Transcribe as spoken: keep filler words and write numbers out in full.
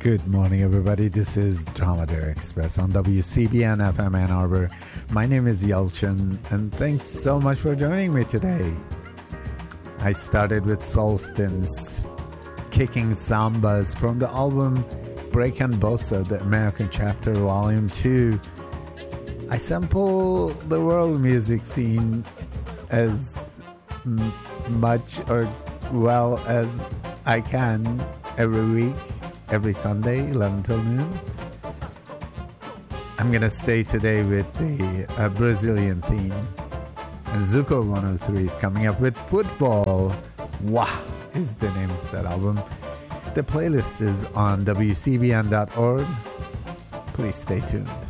Good morning, everybody. This is Dromedary Express on W C B N F M Ann Arbor. My name is Yelchin, and thanks so much for joining me today. I started with Solstice, Kicking Sambas from the album Break and Bossa, the American Chapter, Volume two. I sample the world music scene as m- much or well as I can every week. Every Sunday, eleven till noon. I'm gonna stay today with the uh, Brazilian theme. And Zuko one oh three is coming up with Football. Wah is the name of that album. The playlist is on W C B N dot org. Please stay tuned.